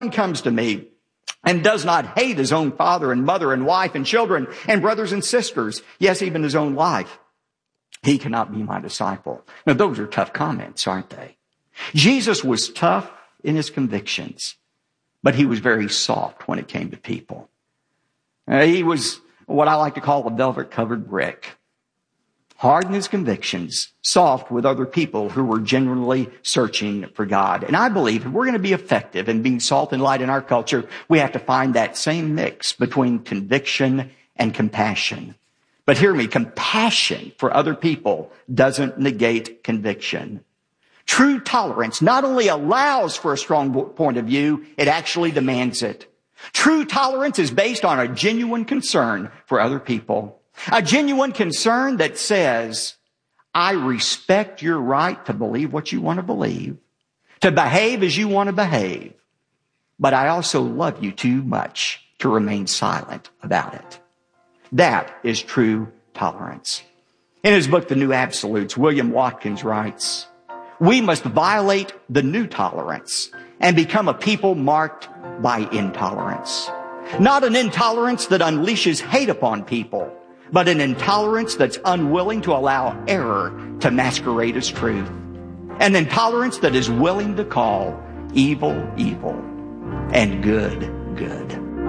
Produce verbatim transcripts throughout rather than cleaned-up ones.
comes to me and does not hate his own father and mother and wife and children and brothers and sisters, yes, even his own life, he cannot be my disciple. Now, those are tough comments, aren't they? Jesus was tough in his convictions, but he was very soft when it came to people. Uh, he was what I like to call a velvet-covered brick. Hard in his convictions, soft with other people who were genuinely searching for God. And I believe if we're going to be effective in being salt and light in our culture, we have to find that same mix between conviction and compassion. But hear me, compassion for other people doesn't negate conviction. True tolerance not only allows for a strong point of view, it actually demands it. True tolerance is based on a genuine concern for other people. A genuine concern that says, I respect your right to believe what you want to believe, to behave as you want to behave, but I also love you too much to remain silent about it. That is true tolerance. In his book, The New Absolutes, William Watkins writes, we must violate the new tolerance and become a people marked by intolerance. Not an intolerance that unleashes hate upon people, but an intolerance that's unwilling to allow error to masquerade as truth. An intolerance that is willing to call evil, evil, and good, good.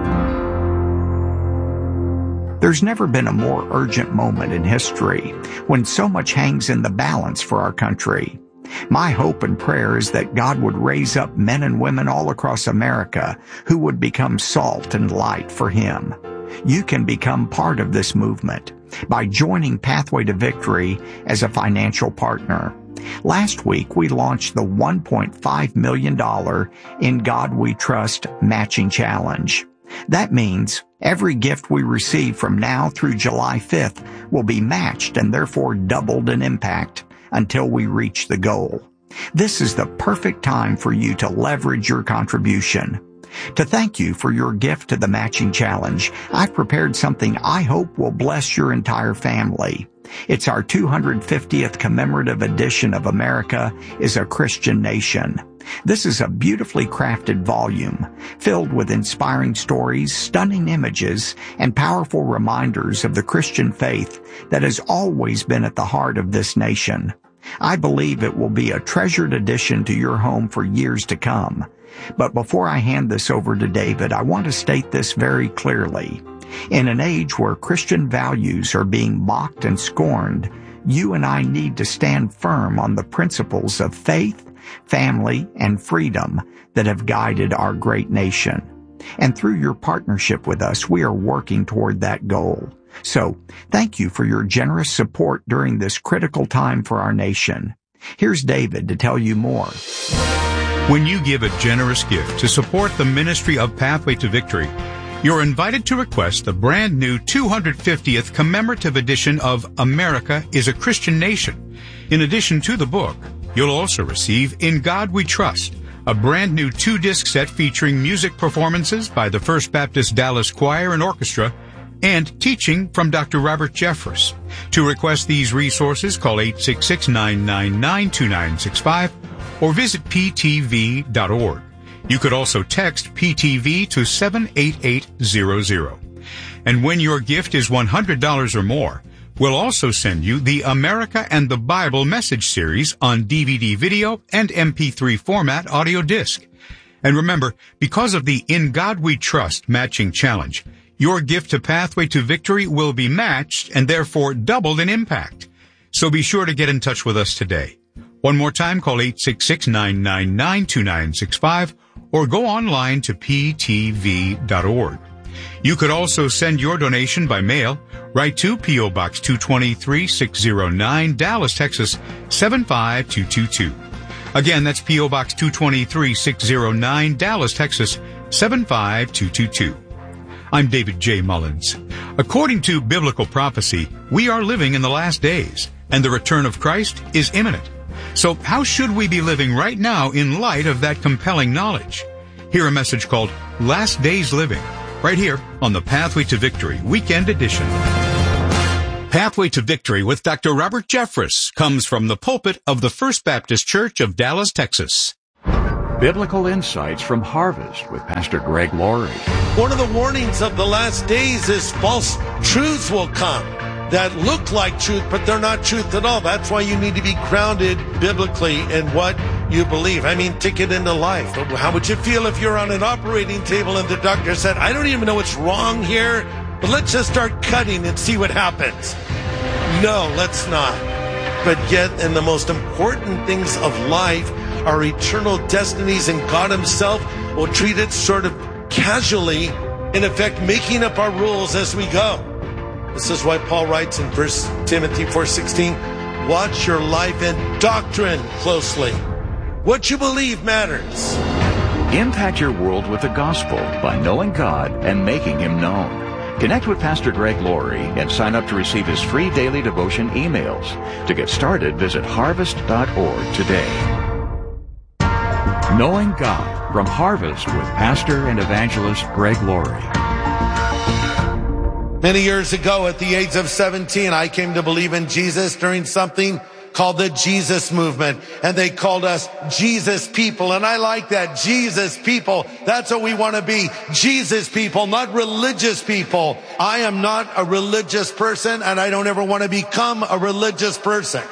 There's never been a more urgent moment in history when so much hangs in the balance for our country. My hope and prayer is that God would raise up men and women all across America who would become salt and light for Him. You can become part of this movement by joining Pathway to Victory as a financial partner. Last week, we launched the one point five million dollars In God We Trust Matching Challenge. That means every gift we receive from now through July fifth will be matched and therefore doubled in impact until we reach the goal. This is the perfect time for you to leverage your contribution. To thank you for your gift to the Matching Challenge, I've prepared something I hope will bless your entire family. It's our two hundred fiftieth commemorative edition of America is a Christian Nation. This is a beautifully crafted volume filled with inspiring stories, stunning images, and powerful reminders of the Christian faith that has always been at the heart of this nation. I believe it will be a treasured addition to your home for years to come. But before I hand this over to David, I want to state this very clearly. In an age where Christian values are being mocked and scorned, you and I need to stand firm on the principles of faith, family, and freedom that have guided our great nation. And through your partnership with us, we are working toward that goal. So, thank you for your generous support during this critical time for our nation. Here's David to tell you more. When you give a generous gift to support the ministry of Pathway to Victory, you're invited to request the brand new two hundred fiftieth commemorative edition of America is a Christian Nation. In addition to the book, you'll also receive In God We Trust, a brand new two-disc set featuring music performances by the First Baptist Dallas Choir and Orchestra, and teaching from Doctor Robert Jeffress. To request these resources, call eight six six, nine nine nine, two nine six five or visit p t v dot org. You could also text P T V to seven eight eight zero zero. And when your gift is one hundred dollars or more, we'll also send you the America and the Bible message series on D V D video and M P three format audio disc. And remember, because of the In God We Trust matching challenge, your gift to Pathway to Victory will be matched and therefore doubled in impact. So be sure to get in touch with us today. One more time, call eight six six, nine nine nine, two nine six five or go online to p t v dot org. You could also send your donation by mail. Write to P O. Box two twenty-three, six oh nine, Dallas, Texas, seven five two two two. Again, that's P O. Box two twenty-three, six oh nine, Dallas, Texas, seven five two two two. I'm David J. Mullins. According to biblical prophecy, we are living in the last days, and the return of Christ is imminent. So how should we be living right now in light of that compelling knowledge? Hear a message called Last Days Living, right here on the Pathway to Victory Weekend Edition. Pathway to Victory with Doctor Robert Jeffress comes from the pulpit of the First Baptist Church of Dallas, Texas. Biblical Insights from Harvest with Pastor Greg Laurie. One of the warnings of the last days is false truths will come that look like truth, but they're not truth at all. That's why you need to be grounded biblically in what you believe. I mean, take it into life. How would you feel if you're on an operating table and the doctor said, I don't even know what's wrong here, but let's just start cutting and see what happens? No, let's not. But yet, in the most important things of life, our eternal destinies, and God himself will treat it sort of casually, in effect, making up our rules as we go. This is why Paul writes in First Timothy four sixteen, watch your life and doctrine closely. What you believe matters. Impact your world with the gospel by knowing God and making him known. Connect with Pastor Greg Laurie and sign up to receive his free daily devotion emails. To get started, visit harvest dot org today. Knowing God from Harvest with Pastor and Evangelist Greg Laurie. Many years ago, at the age of seventeen, I came to believe in Jesus during something called the Jesus movement. And they called us Jesus people. And I like that. Jesus people. That's what we want to be. Jesus people, not religious people. I am not a religious person, and I don't ever want to become a religious person.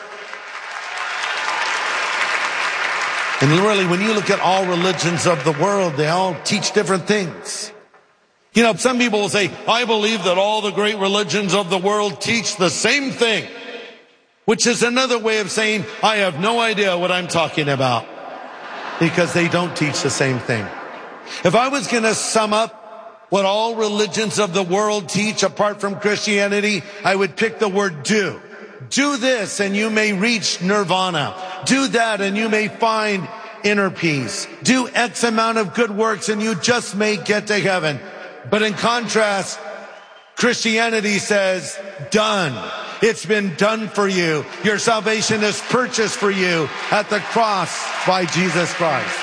And really, when you look at all religions of the world, they all teach different things. You know, some people will say, I believe that all the great religions of the world teach the same thing, which is another way of saying, I have no idea what I'm talking about, because they don't teach the same thing. If I was going to sum up what all religions of the world teach apart from Christianity, I would pick the word do. Do this and you may reach nirvana. Do that and you may find inner peace. Do X amount of good works and you just may get to heaven. But in contrast, Christianity says, done. It's been done for you. Your salvation is purchased for you at the cross by Jesus Christ.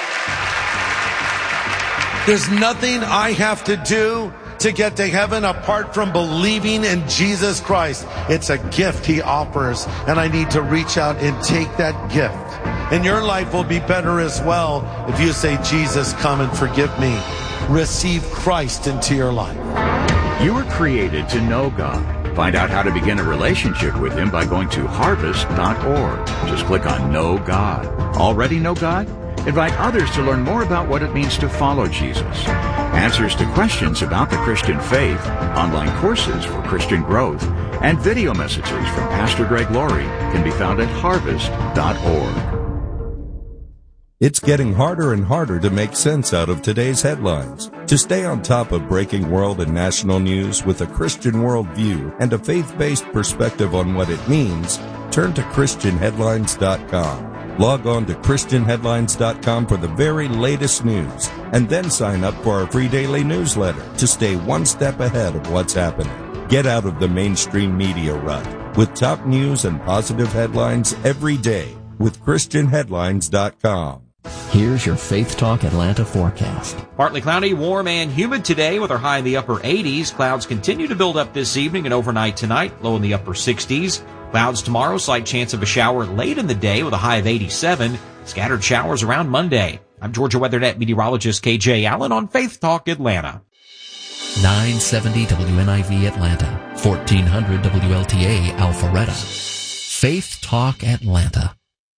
There's nothing I have to do to get to heaven apart from believing in Jesus Christ. It's a gift he offers, and I need to reach out and take that gift. And your life will be better as well if you say, Jesus, come and forgive me. Receive Christ into your life. You were created to know God. Find out how to begin a relationship with him by going to harvest dot org. Just click on Know God. Already know God? Invite others to learn more about what it means to follow Jesus. Answers to questions about the Christian faith, online courses for Christian growth, and video messages from Pastor Greg Laurie can be found at harvest dot org. It's getting harder and harder to make sense out of today's headlines. To stay on top of breaking world and national news with a Christian worldview and a faith-based perspective on what it means, turn to Christian Headlines dot com. Log on to Christian Headlines dot com for the very latest news, and then sign up for our free daily newsletter to stay one step ahead of what's happening. Get out of the mainstream media rut with top news and positive headlines every day with Christian Headlines dot com. Here's your Faith Talk Atlanta forecast. Partly cloudy, warm and humid today with our high in the upper eighties. Clouds continue to build up this evening and overnight tonight, low in the upper sixties. Clouds tomorrow, slight chance of a shower late in the day with a high of eighty-seven. Scattered showers around Monday. I'm Georgia WeatherNet meteorologist K J Allen on Faith Talk Atlanta. nine seventy W N I V Atlanta, fourteen hundred W L T A Alpharetta. Faith Talk Atlanta.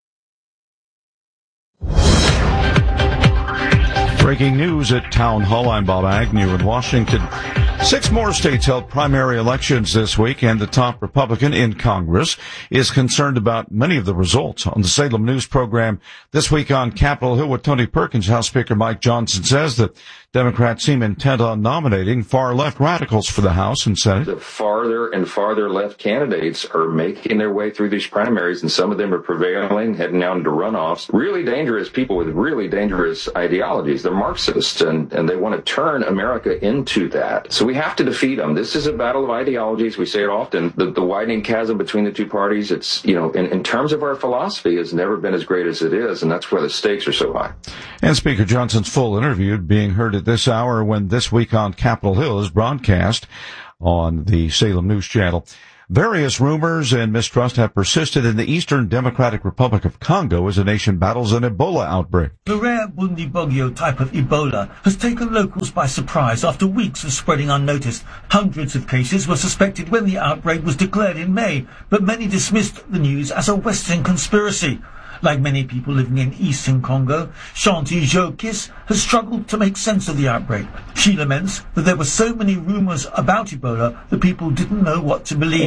Breaking news at Town Hall. I'm Bob Agnew in Washington. Six more states held primary elections this week, and the top Republican in Congress is concerned about many of the results. On the Salem News program this week on Capitol Hill with Tony Perkins, House Speaker Mike Johnson says that Democrats seem intent on nominating far-left radicals for the House and Senate. The farther and farther left candidates are making their way through these primaries, and some of them are prevailing, heading down to runoffs. Really dangerous people with really dangerous ideologies. They're Marxists, and, and they want to turn America into that. So we have to defeat them. This is a battle of ideologies. We say it often. The, the widening chasm between the two parties, it's, you know, in, in terms of our philosophy, has never been as great as it is, and that's why the stakes are so high. And Speaker Johnson's full interview being heard at this hour when This Week on Capitol Hill is broadcast on the Salem News Channel. Various rumors and mistrust have persisted in the Eastern Democratic Republic of Congo as the nation battles an Ebola outbreak. The rare Bundibugyo type of Ebola has taken locals by surprise after weeks of spreading unnoticed. Hundreds of cases were suspected when the outbreak was declared in May, but many dismissed the news as a Western conspiracy. Like many people living in eastern Congo, Shanti Jokis has struggled to make sense of the outbreak. She laments that there were so many rumors about Ebola that people didn't know what to believe.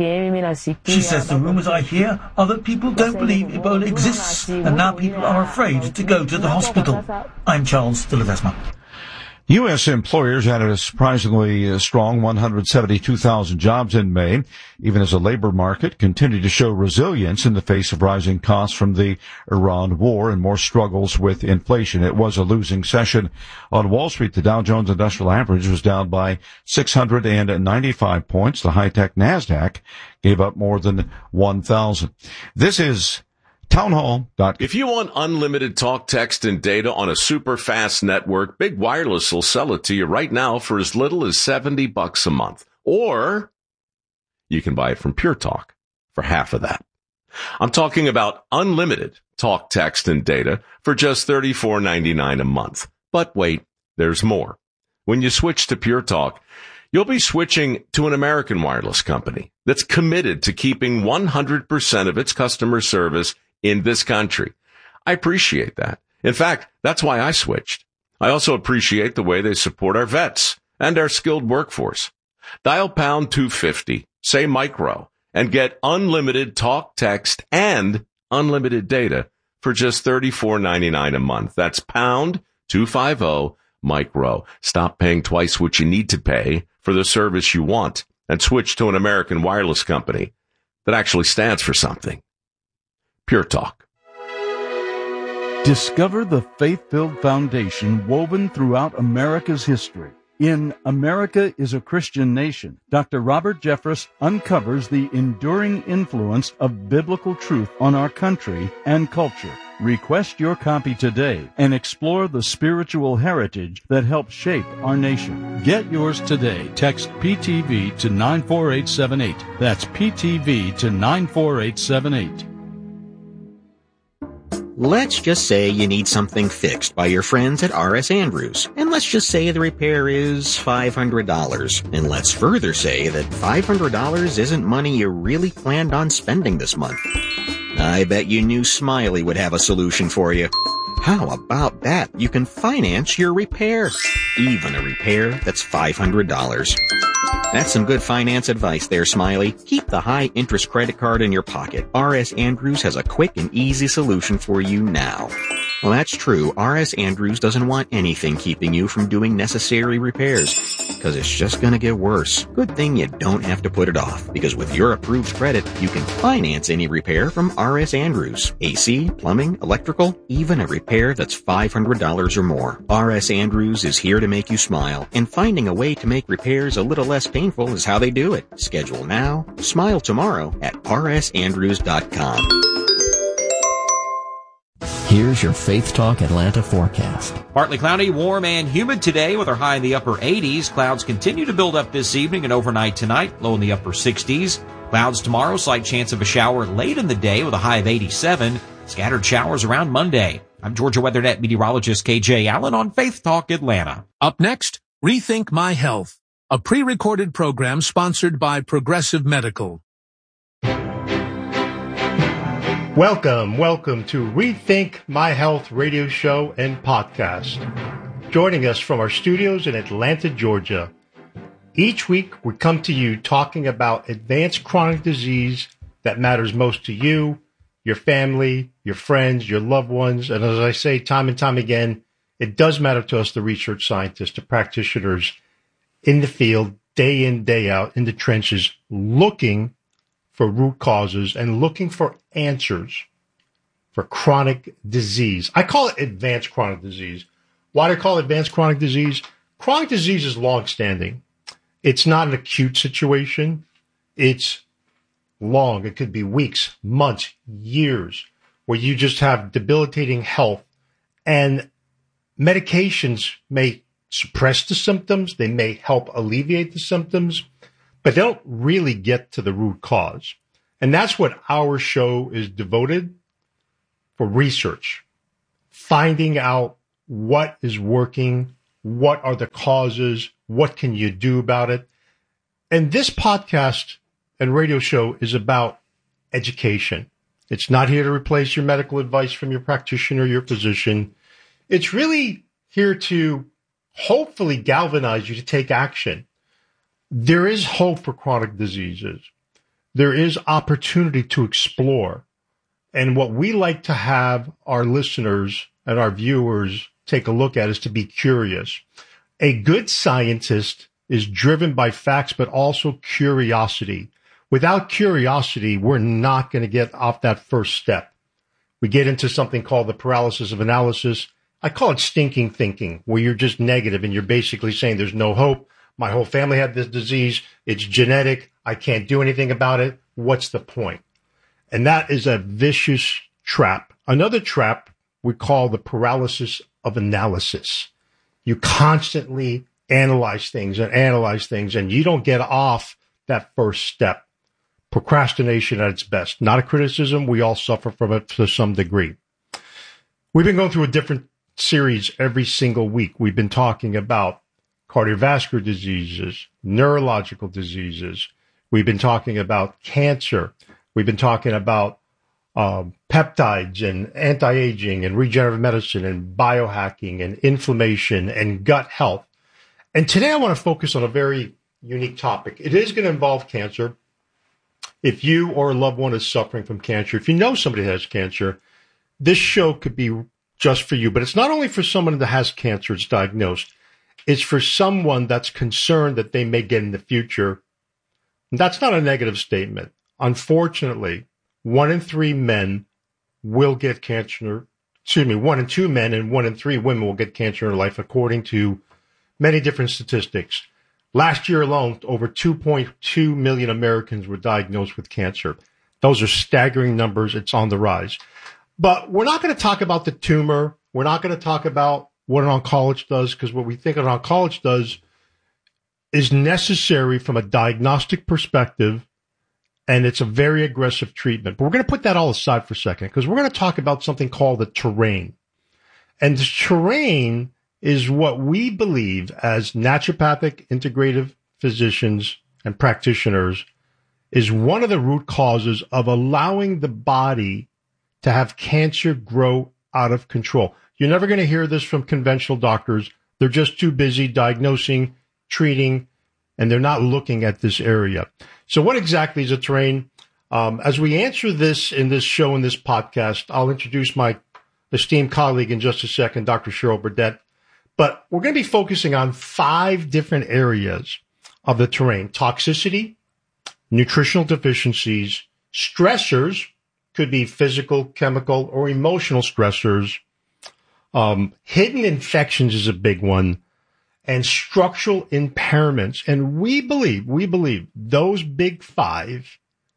She says the rumors I hear are that people don't believe Ebola exists, and now people are afraid to go to the hospital. I'm Charles de Ledesma. U S employers added a surprisingly strong one hundred seventy-two thousand jobs in May, even as the labor market continued to show resilience in the face of rising costs from the Iran war and more struggles with inflation. It was a losing session. On Wall Street, the Dow Jones Industrial Average was down by six hundred ninety-five points. The high-tech NASDAQ gave up more than one thousand. This is townhall dot com. If you want unlimited talk, text, and data on a super fast network, Big Wireless will sell it to you right now for as little as seventy bucks a month. Or you can buy it from Pure Talk for half of that. I'm talking about unlimited talk, text, and data for just thirty-four ninety-nine a month. But wait, there's more. When you switch to Pure Talk, you'll be switching to an American wireless company that's committed to keeping one hundred percent of its customer service in this country. I appreciate that. In fact, that's why I switched. I also appreciate the way they support our vets and our skilled workforce. Dial pound two fifty, say micro, and get unlimited talk, text, and unlimited data for just thirty-four ninety-nine a month. That's pound two fifty, micro. Stop paying twice what you need to pay for the service you want and switch to an American wireless company that actually stands for something. Pure Talk. Discover the faith-filled foundation woven throughout America's history. In America is a Christian Nation, Doctor Robert Jeffress uncovers the enduring influence of biblical truth on our country and culture. Request your copy today and explore the spiritual heritage that helped shape our nation. Get yours today. Text P T V to nine four eight seven eight. That's P T V to nine four eight seven eight. Let's just say you need something fixed by your friends at R S Andrews. And let's just say the repair is five hundred dollars. And let's further say that five hundred dollars isn't money you really planned on spending this month. I bet you knew Smiley would have a solution for you. How about that? You can finance your repair. Even a repair that's five hundred dollars. That's some good finance advice there, Smiley. Keep the high-interest credit card in your pocket. R S Andrews has a quick and easy solution for you now. Well, that's true. R S Andrews doesn't want anything keeping you from doing necessary repairs, because it's just going to get worse. Good thing you don't have to put it off, because with your approved credit, you can finance any repair from R S Andrews. A C, plumbing, electrical, even a repair that's five hundred dollars or more. R S Andrews is here to make you smile, and finding a way to make repairs a little less painful is how they do it. Schedule now, smile tomorrow at r s andrews dot com. Here's your Faith Talk Atlanta forecast. Partly cloudy, warm, and humid today with our high in the upper eighties. Clouds continue to build up this evening and overnight tonight, low in the upper sixties. Clouds tomorrow, slight chance of a shower late in the day with a high of eighty-seven. Scattered showers around Monday. I'm Georgia WeatherNet meteorologist K J Allen on Faith Talk Atlanta. Up next, Rethink My Health, a pre-recorded program sponsored by Progressive Medical. Welcome, welcome to Rethink My Health radio show and podcast. Joining us from our studios in Atlanta, Georgia. Each week we come to you talking about advanced chronic disease that matters most to you, your family, your friends, your loved ones. And as I say time and time again, it does matter to us, the research scientists, the practitioners in the field, day in, day out, in the trenches, looking for root causes and looking for answers for chronic disease. I call it advanced chronic disease. Why do I call it advanced chronic disease? Chronic disease is long-standing. It's not an acute situation. It's long. It could be weeks, months, years, where you just have debilitating health. And medications may suppress the symptoms. They may help alleviate the symptoms. but they don't really get to the root cause. And that's what our show is devoted for: research, finding out what is working, what are the causes, what can you do about it. And this podcast and radio show is about education. It's not here to replace your medical advice from your practitioner, your physician. It's really here to hopefully galvanize you to take action. There is hope for chronic diseases. There is opportunity to explore. And what we like to have our listeners and our viewers take a look at is to be curious. A good scientist is driven by facts, but also curiosity. Without curiosity, we're not going to get off that first step. We get into something called the paralysis of analysis. I call it stinking thinking, where you're just negative and you're basically saying there's no hope. My whole family had this disease. It's genetic. I can't do anything about it. What's the point? And that is a vicious trap. Another trap we call the paralysis of analysis. You constantly analyze things and analyze things, and you don't get off that first step. Procrastination at its best. Not a criticism. We all suffer from it to some degree. We've been going through a different series every single week. We've been talking about cardiovascular diseases, neurological diseases. We've been talking about cancer. We've been talking about um, peptides and anti-aging and regenerative medicine and biohacking and inflammation and gut health. And today I want to focus on a very unique topic. It is going to involve cancer. If you or a loved one is suffering from cancer, if you know somebody that has cancer, this show could be just for you. But it's not only for someone that has cancer, it's diagnosed. It's for someone that's concerned that they may get in the future. And that's not a negative statement. Unfortunately, one in three men will get cancer. Excuse me, one in two men and one in three women will get cancer in their life, according to many different statistics. Last year alone, over two point two million Americans were diagnosed with cancer. Those are staggering numbers. It's on the rise. But we're not going to talk about the tumor. We're not going to talk about what an oncologist does, because what we think an oncologist does is necessary from a diagnostic perspective, and it's a very aggressive treatment. But we're going to put that all aside for a second, because we're going to talk about something called the terrain. And the terrain is what we believe as naturopathic integrative physicians and practitioners is one of the root causes of allowing the body to have cancer grow out of control. You're never going to hear this from conventional doctors. They're just too busy diagnosing, treating, and they're not looking at this area. So what exactly is a terrain? Um, as we answer this in this show, in this podcast, I'll introduce my esteemed colleague in just a second, Doctor Cheryl Burdett. But we're going to be focusing on five different areas of the terrain: toxicity, nutritional deficiencies, stressors, could be physical, chemical, or emotional stressors. Um, hidden infections is a big one, and structural impairments. And we believe, we believe those big five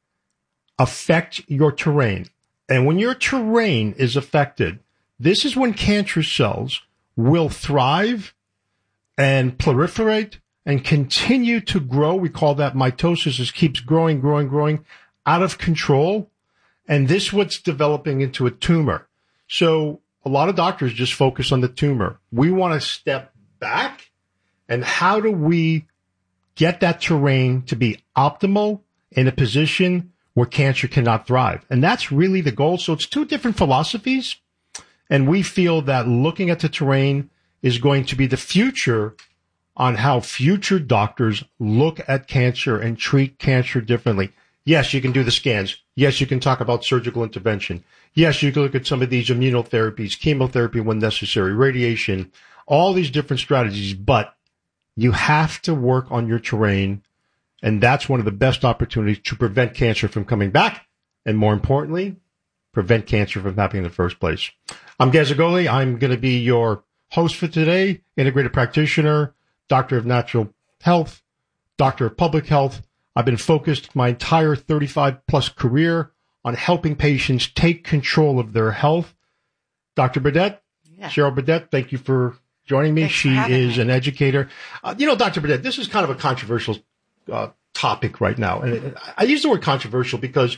affect your terrain. And when your terrain is affected, this is when cancer cells will thrive and proliferate and continue to grow. We call that mitosis. It keeps growing, growing, growing out of control. And this is what's developing into a tumor. So a lot of doctors just focus on the tumor. We want to step back, and how do we get that terrain to be optimal in a position where cancer cannot thrive? And that's really the goal. So it's two different philosophies. And we feel that looking at the terrain is going to be the future on how future doctors look at cancer and treat cancer differently. Yes, you can do the scans. Yes, you can talk about surgical intervention. Yes, you can look at some of these immunotherapies, chemotherapy when necessary, radiation, all these different strategies. But you have to work on your terrain, and that's one of the best opportunities to prevent cancer from coming back, and more importantly, prevent cancer from happening in the first place. I'm Gaz Agoli. I'm going to be your host for today, integrated practitioner, doctor of natural health, doctor of public health. I've been focused my entire thirty-five plus career on helping patients take control of their health. Doctor Burdett, yeah. Cheryl Burdett, thank you for joining me. Thanks she for is me. an educator. Uh, you know, Doctor Burdett, this is kind of a controversial uh, topic right now. And I use the word controversial because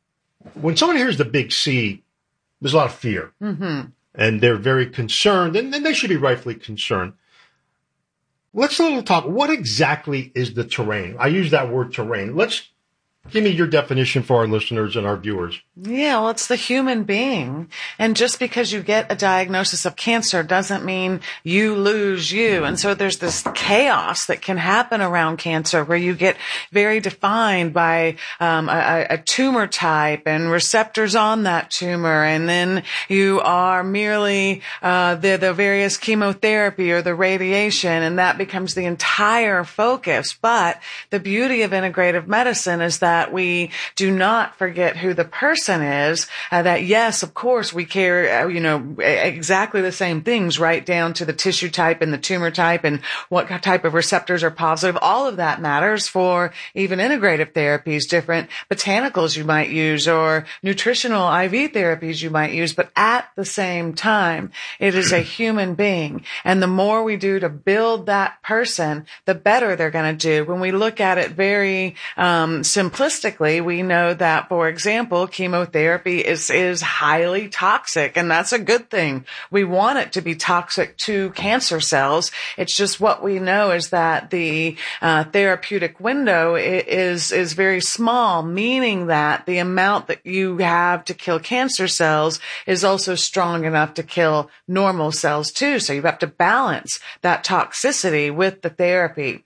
when someone hears the big C, there's a lot of fear. Mm-hmm. And they're very concerned, and, and they should be rightfully concerned. Let's a little talk. What exactly is the terrain? I use that word terrain. Let's give me your definition for our listeners and our viewers. Yeah, well, it's the human being. And just because you get a diagnosis of cancer doesn't mean you lose you. And so there's this chaos that can happen around cancer where you get very defined by um, a, a tumor type and receptors on that tumor. And then you are merely uh, the, the various chemotherapy or the radiation, and that becomes the entire focus. But the beauty of integrative medicine is that that we do not forget who the person is, uh, that yes, of course, we care, uh, you know, exactly the same things right down to the tissue type and the tumor type and what type of receptors are positive. All of that matters for even integrative therapies, different botanicals you might use or nutritional I V therapies you might use. But at the same time, it is a human being. And the more we do to build that person, the better they're going to do. When we look at it very um, simplistically, we know that, for example, chemotherapy is, is highly toxic, and that's a good thing. We want it to be toxic to cancer cells. It's just what we know is that the uh, therapeutic window is, is very small, meaning that the amount that you have to kill cancer cells is also strong enough to kill normal cells too. So you have to balance that toxicity with the therapy.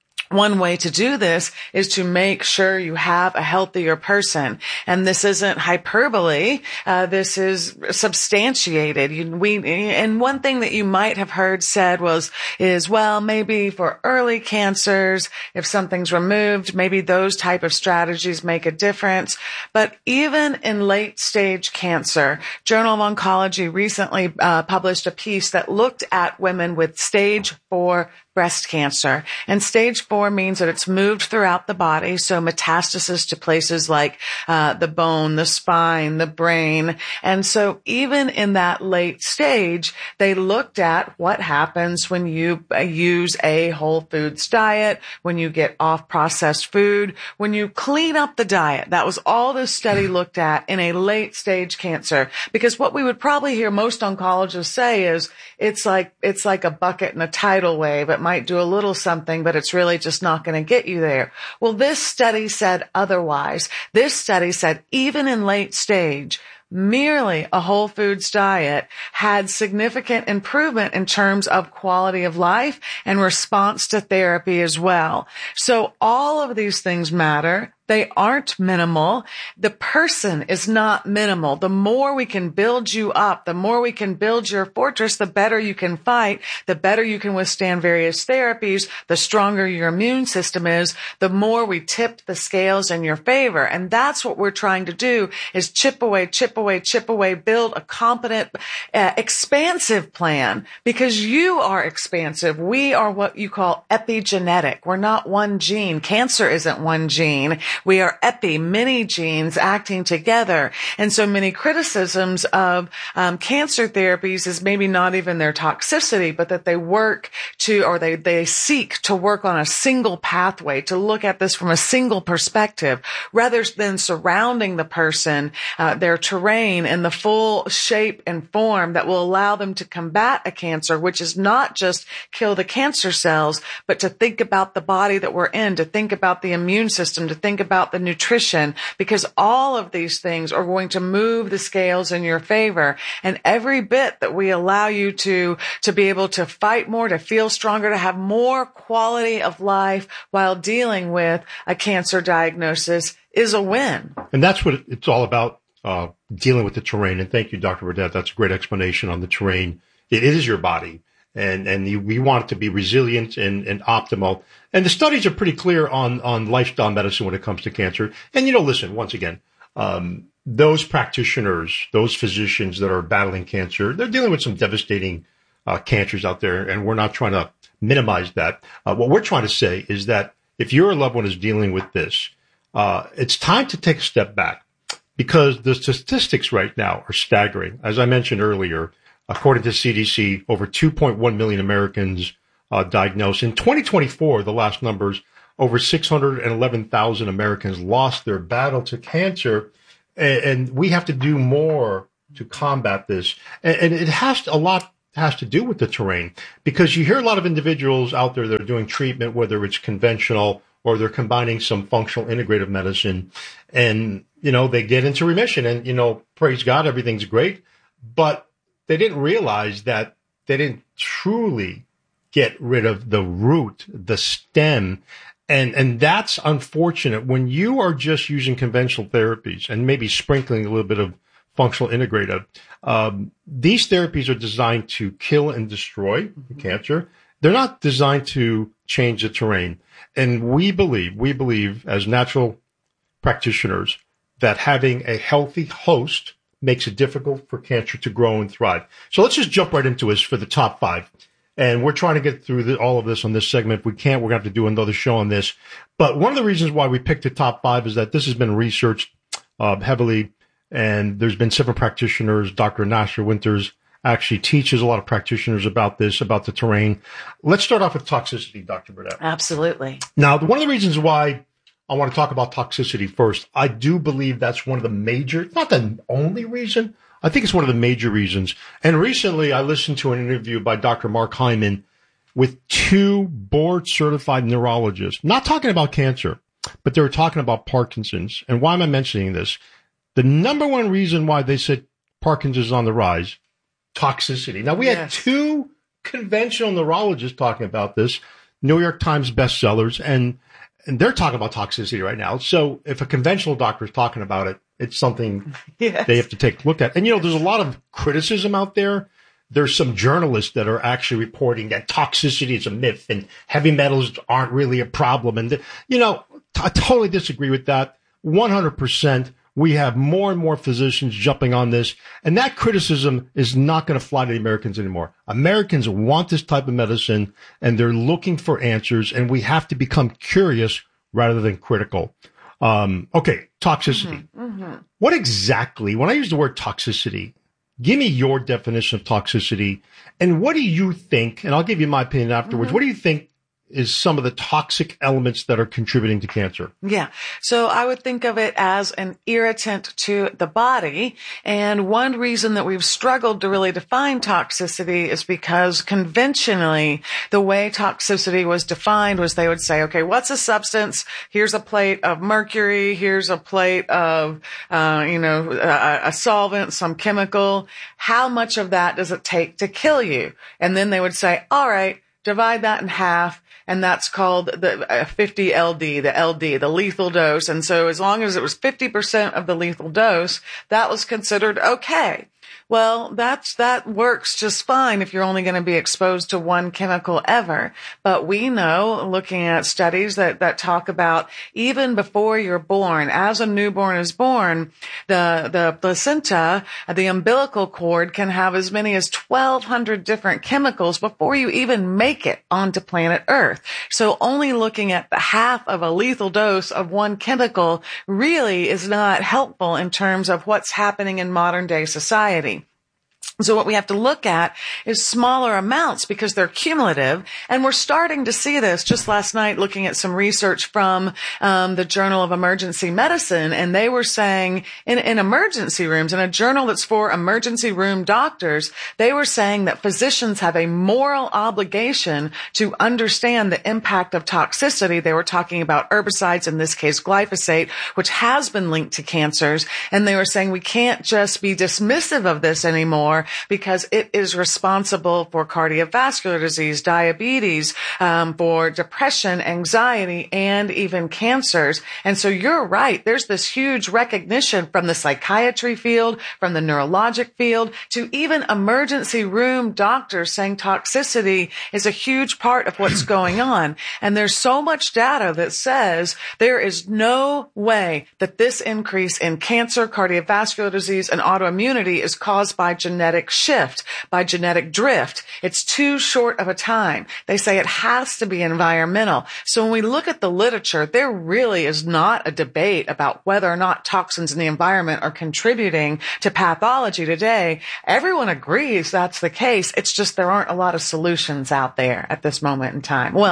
One way to do this is to make sure you have a healthier person. And this isn't hyperbole. Uh, this is substantiated. You, we, and one thing that you might have heard said was, is, well, maybe for early cancers, if something's removed, maybe those type of strategies make a difference. But even in late stage cancer, Journal of Oncology recently uh, published a piece that looked at women with stage four breast cancer. And stage four means that it's moved throughout the body, so metastasis to places like uh, the bone, the spine, the brain. And so even in that late stage, they looked at what happens when you uh, use a whole foods diet, when you get off processed food, when you clean up the diet. That was all this study looked at in a late stage cancer. Because what we would probably hear most oncologists say is it's like, it's like a bucket and a tidal wave. It might do a little something, but it's really just not going to get you there. Well, this study said otherwise. This study said even in late stage, merely a whole foods diet had significant improvement in terms of quality of life and response to therapy as well. So all of these things matter. They aren't minimal. The person is not minimal. The more we can build you up, the more we can build your fortress, the better you can fight, the better you can withstand various therapies, the stronger your immune system is, the more we tip the scales in your favor. And that's what we're trying to do is chip away, chip away, chip away, build a competent, uh, expansive plan, because you are expansive. We are what you call epigenetic. We're not one gene. Cancer isn't one gene. We are epi, many genes acting together. And so many criticisms of um, cancer therapies is maybe not even their toxicity, but that they work to, or they, they seek to work on a single pathway, to look at this from a single perspective, rather than surrounding the person, uh, their terrain in the full shape and form that will allow them to combat a cancer, which is not just kill the cancer cells, but to think about the body that we're in, to think about the immune system, to think about about the nutrition, because all of these things are going to move the scales in your favor. And every bit that we allow you to, to be able to fight more, to feel stronger, to have more quality of life while dealing with a cancer diagnosis is a win. And that's what it's all about, uh, dealing with the terrain. And thank you, Doctor Burdett. That's a great explanation on the terrain. It, it is your body. And, and you, we want it to be resilient and, and optimal. And the studies are pretty clear on, on lifestyle medicine when it comes to cancer. And, you know, listen, once again, um, those practitioners, those physicians that are battling cancer, they're dealing with some devastating uh, cancers out there. And we're not trying to minimize that. Uh, what we're trying to say is that if your loved one is dealing with this, uh, it's time to take a step back, because the statistics right now are staggering. As I mentioned earlier, according to C D C, over two point one million Americans uh, diagnosed. In twenty twenty-four, the last numbers, over six hundred eleven thousand Americans lost their battle to cancer, and, and we have to do more to combat this. And, and it has to, a lot has to do with the terrain, because you hear a lot of individuals out there that are doing treatment, whether it's conventional or they're combining some functional integrative medicine, and, you know, they get into remission and, you know, praise God, everything's great, but they didn't realize that they didn't truly get rid of the root, the stem. And, and that's unfortunate when you are just using conventional therapies and maybe sprinkling a little bit of functional integrative. Um, these therapies are designed to kill and destroy mm-hmm. cancer. They're not designed to change the terrain. And we believe, we believe as natural practitioners that having a healthy host makes it difficult for cancer to grow and thrive. So let's just jump right into this for the top five. And we're trying to get through the, all of this on this segment. If we can't, we're going to have to do another show on this. But one of the reasons why we picked the top five is that this has been researched uh, heavily. And there's been several practitioners. Doctor Nasser Winters actually teaches a lot of practitioners about this, about the terrain. Let's start off with toxicity, Doctor Burdett. Absolutely. Now, one of the reasons why I want to talk about toxicity first, I do believe that's one of the major, not the only reason, I think it's one of the major reasons. And recently I listened to an interview by Doctor Mark Hyman with two board-certified neurologists, not talking about cancer, but they were talking about Parkinson's. And why am I mentioning this? The number one reason why they said Parkinson's is on the rise, toxicity. Now, we yes. had two conventional neurologists talking about this, New York Times bestsellers, and and they're talking about toxicity right now. So if a conventional doctor is talking about it, it's something yes. they have to take a look at. And, you know, there's a lot of criticism out there. There's some journalists that are actually reporting that toxicity is a myth and heavy metals aren't really a problem. And, you know, I totally disagree with that. one hundred percent. We have more and more physicians jumping on this, and that criticism is not going to fly to the Americans anymore. Americans want this type of medicine, and they're looking for answers, and we have to become curious rather than critical. Um, okay, toxicity. Mm-hmm, mm-hmm. What exactly, when I use the word toxicity, give me your definition of toxicity, and what do you think, and I'll give you my opinion afterwards, mm-hmm. what do you think is some of the toxic elements that are contributing to cancer? Yeah. So I would think of it as an irritant to the body. And one reason that we've struggled to really define toxicity is because conventionally the way toxicity was defined was they would say, okay, what's a substance? Here's a plate of mercury. Here's a plate of, uh, you know, a, a solvent, some chemical. How much of that does it take to kill you? And then they would say, all right, divide that in half. And that's called the uh, fifty L D, the L D, the lethal dose. And so as long as it was fifty percent of the lethal dose, that was considered okay. Well, that's, that works just fine if you're only going to be exposed to one chemical ever. But we know, looking at studies that, that talk about even before you're born, as a newborn is born, the, the placenta, the umbilical cord can have as many as twelve hundred different chemicals before you even make it onto planet Earth. So only looking at the half of a lethal dose of one chemical really is not helpful in terms of what's happening in modern day society. So what we have to look at is smaller amounts because they're cumulative. And we're starting to see this just last night looking at some research from um, the Journal of Emergency Medicine. And they were saying in, in emergency rooms, in a journal that's for emergency room doctors, they were saying that physicians have a moral obligation to understand the impact of toxicity. They were talking about herbicides, in this case glyphosate, which has been linked to cancers. And they were saying we can't just be dismissive of this anymore, because it is responsible for cardiovascular disease, diabetes, um, for depression, anxiety, and even cancers. And so you're right. There's this huge recognition from the psychiatry field, from the neurologic field, to even emergency room doctors saying toxicity is a huge part of what's going on. And there's so much data that says there is no way that this increase in cancer, cardiovascular disease, and autoimmunity is caused by genetic shift, by genetic drift. It's too short of a time. They say it has to be environmental. So when we look at the literature, there really is not a debate about whether or not toxins in the environment are contributing to pathology today. Everyone agrees that's the case. It's just there aren't a lot of solutions out there at this moment in time. Well,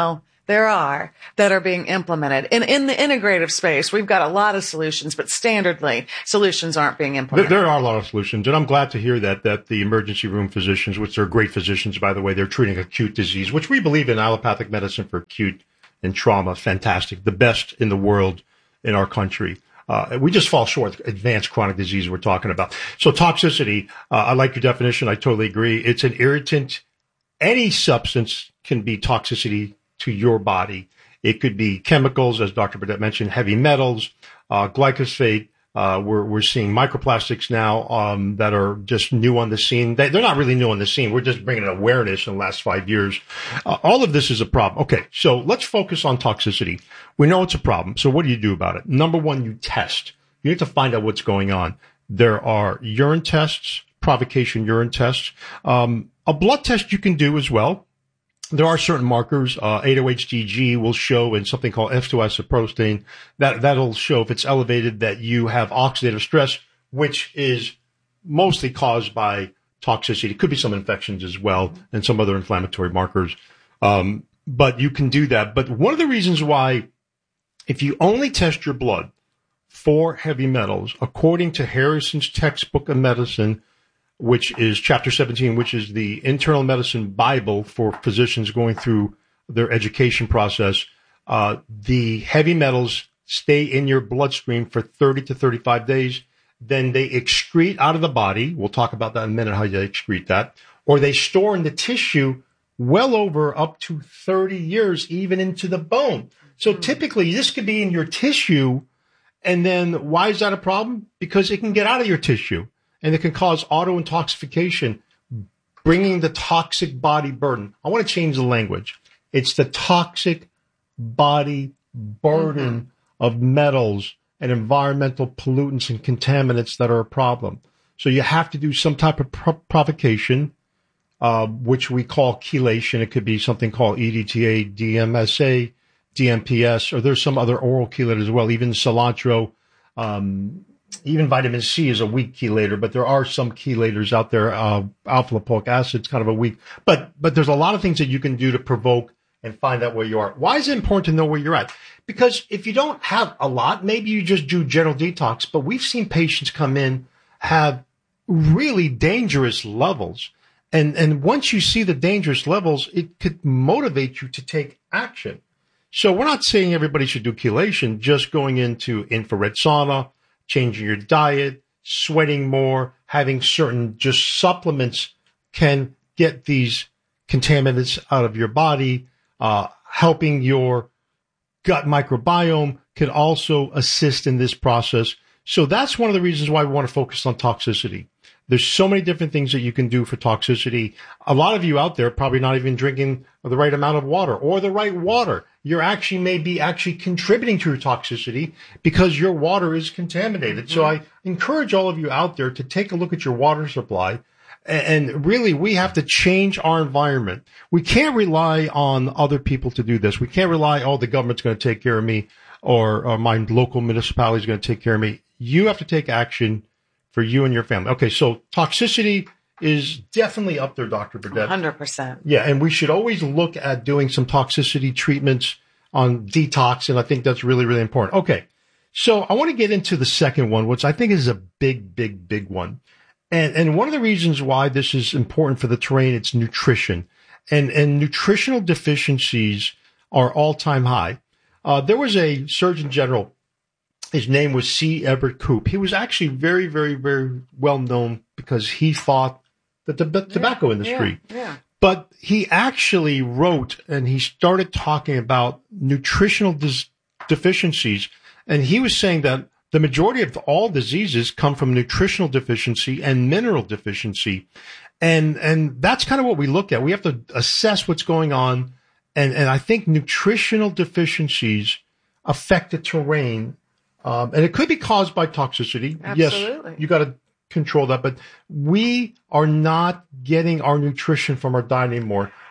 There are that are being implemented. In, in the integrative space, we've got a lot of solutions, but standardly, solutions aren't being implemented. There, there are a lot of solutions, and I'm glad to hear that, that the emergency room physicians, which are great physicians, by the way, they're treating acute disease, which we believe in allopathic medicine for acute and trauma. Fantastic. The best in the world in our country. Uh, we just fall short. Advanced chronic disease we're talking about. So toxicity, uh, I like your definition. I totally agree. It's an irritant. Any substance can be toxicity to your body. It could be chemicals, as Doctor Burdett mentioned, heavy metals, uh, glyphosate. Uh, we're, we're seeing microplastics now, um, that are just new on the scene. They, they're not really new on the scene. We're just bringing awareness in the last five years. Uh, all of this is a problem. Okay. So let's focus on toxicity. We know it's a problem. So what do you do about it? Number one, you test. You need to find out what's going on. There are urine tests, provocation urine tests. Um, a blood test you can do as well. There are certain markers, uh, eight oh H D G will show in something called F two isoprostane. That, that'll show if it's elevated that you have oxidative stress, which is mostly caused by toxicity. It could be some infections as well and some other inflammatory markers. Um, but you can do that. But one of the reasons why, if you only test your blood for heavy metals, according to Harrison's textbook of medicine, which is chapter seventeen, which is the internal medicine Bible for physicians going through their education process. Uh, the heavy metals stay in your bloodstream for thirty to thirty-five days. Then they excrete out of the body. We'll talk about that in a minute, how they excrete that. Or they store in the tissue well over up to thirty years, even into the bone. So typically this could be in your tissue. And then why is that a problem? Because it can get out of your tissue. And it can cause auto-intoxication, bringing the toxic body burden. I want to change the language. It's the toxic body burden mm-hmm. of metals and environmental pollutants and contaminants that are a problem. So you have to do some type of pro- provocation, uh, which we call chelation. It could be something called E D T A, D M S A, D M P S, or there's some other oral chelators as well, even cilantro. Um, Even vitamin C is a weak chelator, but there are some chelators out there. Uh, alpha lipoic acid is kind of a weak, but, but there's a lot of things that you can do to provoke and find out where you are. Why is it important to know where you're at? Because if you don't have a lot, maybe you just do general detox, but we've seen patients come in, have really dangerous levels. And, and once you see the dangerous levels, it could motivate you to take action. So we're not saying everybody should do chelation, just going into infrared sauna, changing your diet, sweating more, having certain just supplements can get these contaminants out of your body. Uh, helping your gut microbiome can also assist in this process. So that's one of the reasons why we want to focus on toxicity. There's so many different things that you can do for toxicity. A lot of you out there probably not even drinking the right amount of water or the right water. You're actually may be actually contributing to your toxicity because your water is contaminated. Mm-hmm. So I encourage all of you out there to take a look at your water supply. And really, we have to change our environment. We can't rely on other people to do this. We can't rely, oh, the government's going to take care of me or, or my local municipality is going to take care of me. You have to take action for you and your family. Okay, so toxicity is definitely up there, Doctor Burdett. one hundred percent. Yeah, and we should always look at doing some toxicity treatments on detox, and I think that's really, really important. Okay, so I want to get into the second one, which I think is a big, big, big one. And and one of the reasons why this is important for the terrain, it's nutrition. And and nutritional deficiencies are all-time high. Uh, there was a Surgeon General, his name was C. Everett Koop. He was actually very, very, very well known because he fought the, the, the tobacco industry. Yeah, yeah. But he actually wrote and he started talking about nutritional dis- deficiencies. And he was saying that the majority of all diseases come from nutritional deficiency and mineral deficiency. And, and that's kind of what we look at. We have to assess what's going on. And, and I think nutritional deficiencies affect the terrain. Um, and it could be caused by toxicity. Absolutely. Yes, you got to control that. But we are not getting our nutrition from our diet anymore.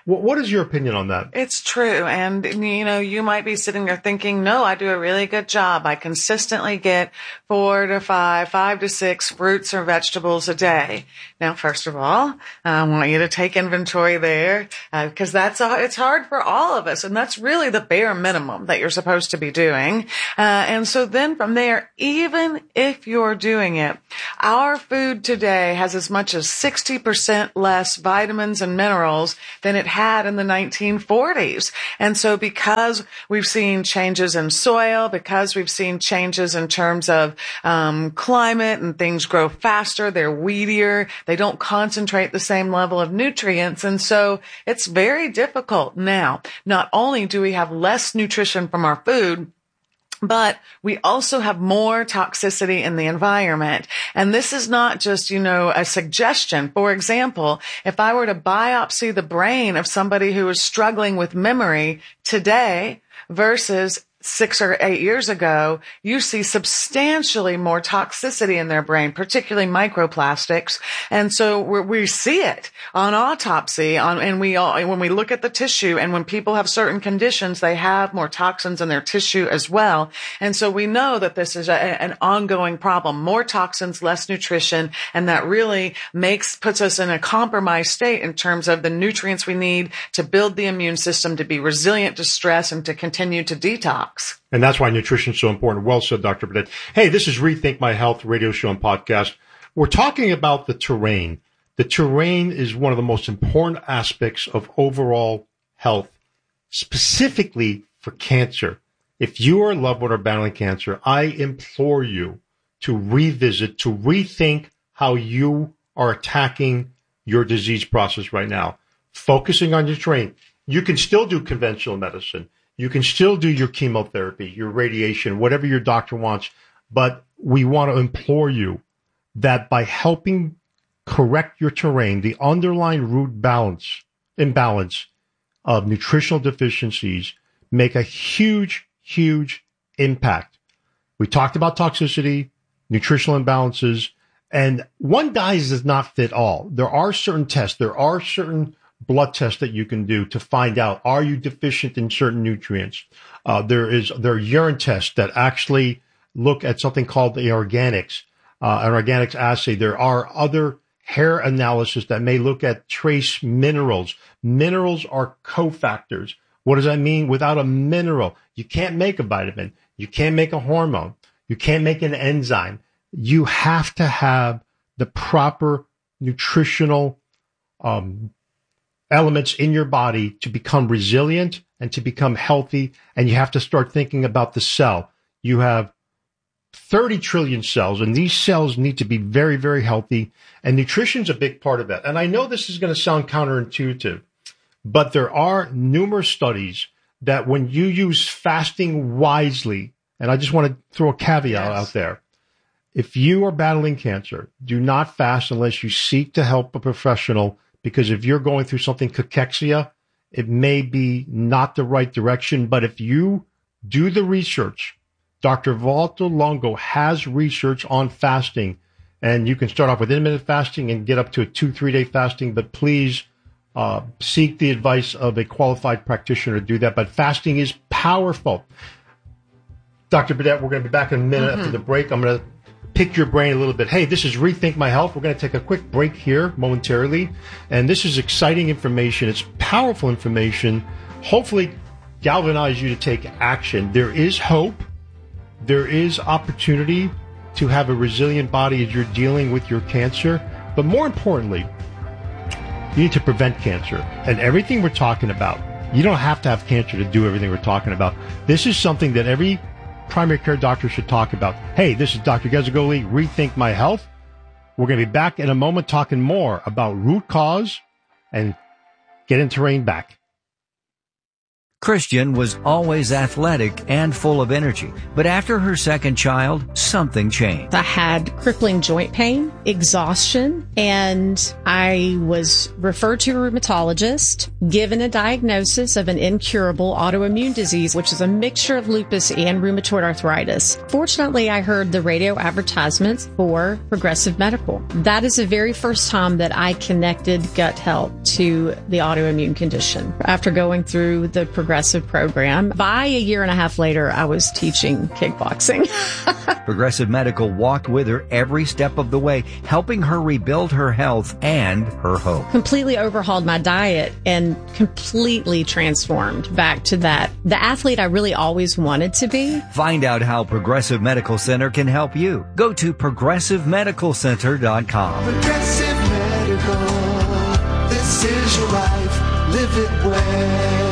What is your opinion on that? It's true. And, you know, you might be sitting there thinking, no, I do a really good job. I consistently get four to five, five to six fruits or vegetables a day. Now, first of all, I want you to take inventory there because uh, that's a, it's hard for all of us. And that's really the bare minimum that you're supposed to be doing. Uh, and so then from there, even if you're doing it, our food today has as much as sixty percent less vitamins and minerals than it had in the nineteen forties. And so because we've seen changes in soil, because we've seen changes in terms of um, climate and things grow faster, they're weedier, they don't concentrate the same level of nutrients. And so it's very difficult now. Not only do we have less nutrition from our food, but we also have more toxicity in the environment. And this is not just, you know, a suggestion. For example, if I were to biopsy the brain of somebody who is struggling with memory today versus six or eight years ago, you see substantially more toxicity in their brain, particularly microplastics. And so we're, we see it on autopsy, on, and we all, when we look at the tissue, and when people have certain conditions, they have more toxins in their tissue as well. And so we know that this is a, an ongoing problem, more toxins, less nutrition, and that really makes, puts us in a compromised state in terms of the nutrients we need to build the immune system, to be resilient to stress, and to continue to detox. And that's why nutrition is so important. Well said, Doctor Burdett. Hey, this is Rethink My Health radio show and podcast. We're talking about the terrain. The terrain is one of the most important aspects of overall health, specifically for cancer. If you or a loved one are battling cancer, I implore you to revisit, to rethink how you are attacking your disease process right now. Focusing on your terrain. You can still do conventional medicine. You can still do your chemotherapy, your radiation, whatever your doctor wants. But we want to implore you that by helping correct your terrain, the underlying root balance, imbalance of nutritional deficiencies make a huge, huge impact. We talked about toxicity, nutritional imbalances, and one size does not fit all. There are certain tests. There are certain blood tests that you can do to find out, are you deficient in certain nutrients? Uh, there is, there are urine tests that actually look at something called the organics, uh, an organics assay. There are other hair analysis that may look at trace minerals. Minerals are cofactors. What does that mean? Without a mineral, you can't make a vitamin. You can't make a hormone. You can't make an enzyme. You have to have the proper nutritional, um, elements in your body to become resilient and to become healthy. And you have to start thinking about the cell. You have thirty trillion cells, and these cells need to be very, very healthy. And nutrition is a big part of that. And I know this is going to sound counterintuitive, but there are numerous studies that when you use fasting wisely, and I just want to throw a caveat yes. out there. If you are battling cancer, do not fast unless you seek to help a professional. Because if you're going through something cachexia, it may be not the right direction. But if you do the research, Doctor Walter Longo has research on fasting. And you can start off with intermittent fasting and get up to a two, three-day fasting. But please uh, seek the advice of a qualified practitioner to do that. But fasting is powerful. Doctor Burdett, we're going to be back in a minute mm-hmm. after the break. I'm going to pick your brain a little bit. Hey, this is Rethink My Health. We're going to take a quick break here momentarily. And this is exciting information. It's powerful information. Hopefully galvanize you to take action. There is hope. There is opportunity to have a resilient body as you're dealing with your cancer. But more importantly, you need to prevent cancer. And everything we're talking about, you don't have to have cancer to do everything we're talking about. This is something that every primary care doctor should talk about. Hey, this is Doctor Gazzagoli, Rethink My Health. We're going to be back in a moment talking more about root cause and getting terrain back. Christian was always athletic and full of energy, but after her second child, something changed. I had crippling joint pain, exhaustion, and I was referred to a rheumatologist, given a diagnosis of an incurable autoimmune disease, which is a mixture of lupus and rheumatoid arthritis. Fortunately, I heard the radio advertisements for Progressive Medical. That is the very first time that I connected gut health to the autoimmune condition. After going through the Progressive program, by a year and a half later, I was teaching kickboxing. Progressive Medical walked with her every step of the way, helping her rebuild her health and her hope. Completely overhauled my diet and completely transformed back to that, the athlete I really always wanted to be. Find out how Progressive Medical Center can help you. Go to progressive medical center dot com. Progressive Medical, this is your life, live it well.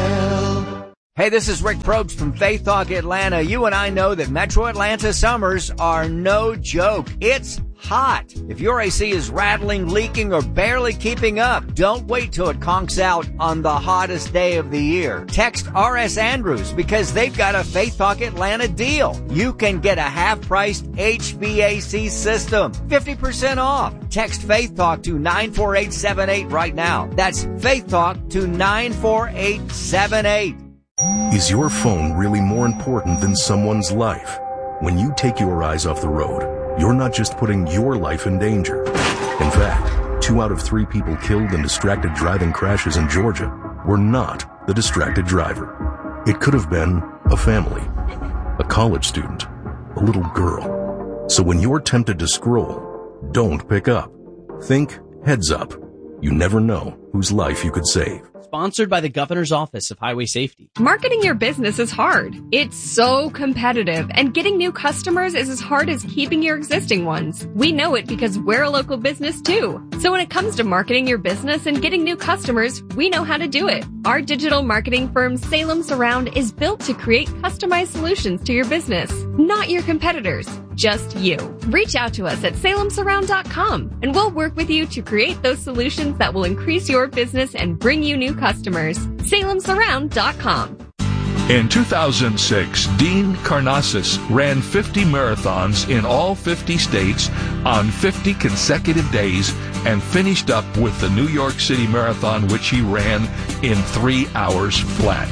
Hey, this is Rick Probst from Faith Talk Atlanta. You and I know that Metro Atlanta summers are no joke. It's hot. If your A C is rattling, leaking, or barely keeping up, don't wait till it conks out on the hottest day of the year. Text R S Andrews because they've got a Faith Talk Atlanta deal. You can get a half-priced H V A C system, fifty percent off. Text Faith Talk to nine four eight seven eight right now. That's Faith Talk to nine four eight seven eight. Is your phone really more important than someone's life? When you take your eyes off the road, you're not just putting your life in danger. In fact, two out of three people killed in distracted driving crashes in Georgia were not the distracted driver. It could have been a family, a college student, a little girl. So when you're tempted to scroll, don't pick up. Think heads up. You never know whose life you could save. Sponsored by the Governor's Office of Highway Safety. Marketing your business is hard. It's so competitive, and getting new customers is as hard as keeping your existing ones. We know it because we're a local business too. So when it comes to marketing your business and getting new customers, we know how to do it. Our digital marketing firm, Salem Surround, is built to create customized solutions to your business, not your competitors. Just you. Reach out to us at salem surround dot com and we'll work with you to create those solutions that will increase your business and bring you new customers. salem surround dot com. In two thousand six, Dean Karnazes ran fifty marathons in all fifty states on fifty consecutive days and finished up with the New York City Marathon, which he ran in three hours flat.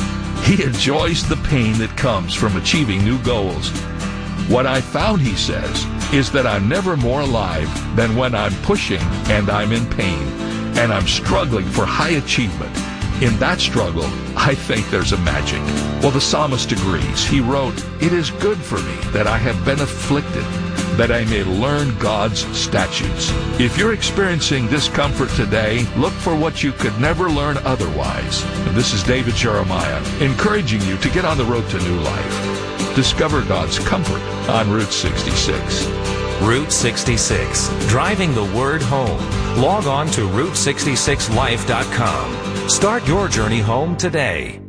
He enjoys the pain that comes from achieving new goals. What I found, he says, is that I'm never more alive than when I'm pushing and I'm in pain and I'm struggling for high achievement. In that struggle, I think there's a magic. Well, the psalmist agrees. He wrote, "It is good for me that I have been afflicted, that I may learn God's statutes." If you're experiencing discomfort today, look for what you could never learn otherwise. And this is David Jeremiah, encouraging you to get on the road to new life. Discover God's comfort on Route sixty-six. Route sixty-six, driving the word home. Log on to route sixty-six life dot com. Start your journey home today.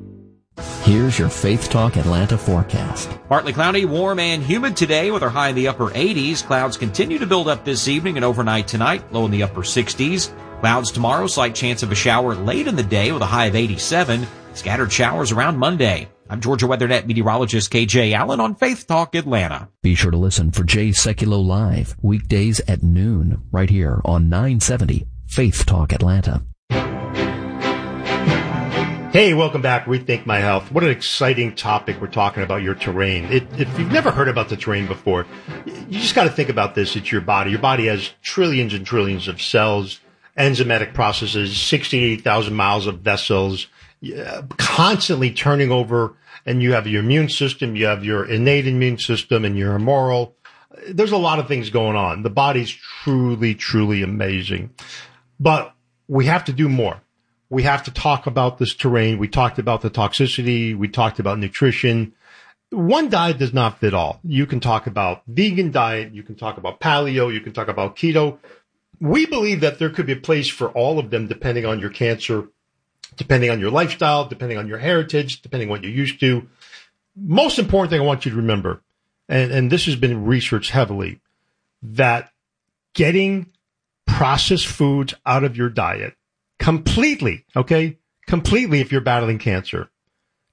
Here's your Faith Talk Atlanta forecast. Partly cloudy, warm and humid today with our high in the upper eighties. Clouds continue to build up this evening and overnight tonight, low in the upper sixties. Clouds tomorrow, slight chance of a shower late in the day with a high of eighty-seven. Scattered showers around Monday. I'm Georgia WeatherNet meteorologist K J Allen on Faith Talk Atlanta. Be sure to listen for Jay Sekulow Live, weekdays at noon, right here on nine seventy Faith Talk Atlanta. Hey, welcome back. Rethink My Health. What an exciting topic we're talking about, your terrain. It, if you've never heard about the terrain before, you just got to think about this. It's your body. Your body has trillions and trillions of cells, enzymatic processes, sixty, eighty thousand miles of vessels, uh, constantly turning over. And you have your immune system, you have your innate immune system, and your humoral. There's a lot of things going on. The body's truly, truly amazing. But we have to do more. We have to talk about this terrain. We talked about the toxicity. We talked about nutrition. One diet does not fit all. You can talk about vegan diet. You can talk about paleo. You can talk about keto. We believe that there could be a place for all of them depending on your cancer, depending on your lifestyle, depending on your heritage, depending on what you're used to. Most important thing I want you to remember, and, and this has been researched heavily, that getting processed foods out of your diet completely, okay, completely if you're battling cancer,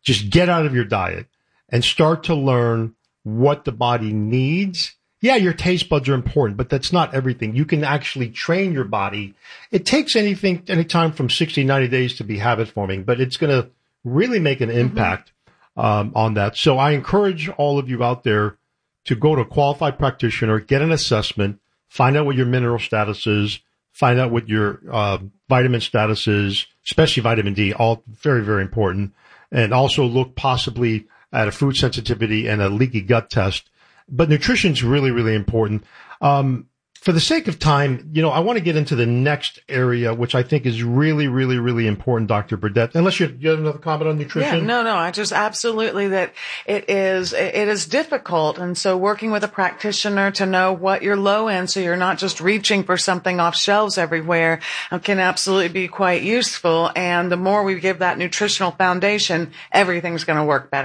just get out of your diet and start to learn what the body needs. Yeah, your taste buds are important, but that's not everything. You can actually train your body. It takes anything, any time from sixty, ninety days to be habit forming, but it's going to really make an impact um, on that. So I encourage all of you out there to go to a qualified practitioner, get an assessment, find out what your mineral status is, find out what your uh, vitamin status is, especially vitamin D, all very, very important. And also look possibly at a food sensitivity and a leaky gut test. But nutrition's really, really important. Um, for the sake of time, you know, I want to get into the next area, which I think is really, really, really important, Doctor Burdett. Unless you, you have another comment on nutrition? Yeah, no, no, I just absolutely that it is, it is difficult. And so working with a practitioner to know what you're low in so you're not just reaching for something off shelves everywhere uh, can absolutely be quite useful. And the more we give that nutritional foundation, everything's going to work better.